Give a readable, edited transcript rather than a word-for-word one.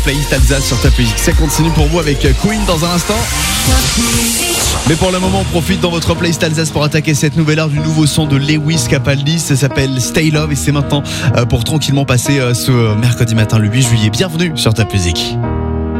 Playlist Alsace sur Top Music. Ça continue pour vous avec Queen dans un instant. Mais pour le moment, on profite dans votre playlist Alsace pour attaquer cette nouvelle heure du nouveau son de Lewis Capaldi. Ça s'appelle Stay Love et c'est maintenant pour tranquillement passer ce mercredi matin le 8 juillet. Bienvenue sur Top Music.